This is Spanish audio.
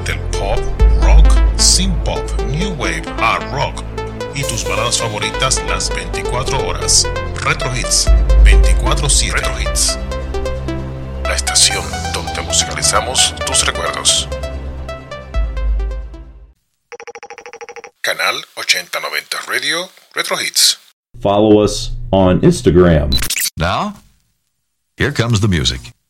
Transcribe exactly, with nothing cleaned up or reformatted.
del pop, rock, synth pop, new wave, hard rock y tus baladas favoritas las veinticuatro horas. Retro Hits veinticuatro siete. Retro Hits, la estación donde musicalizamos tus recuerdos. Canal ochenta noventa Radio Retro Hits. Follow us on Instagram. Now, here comes the music.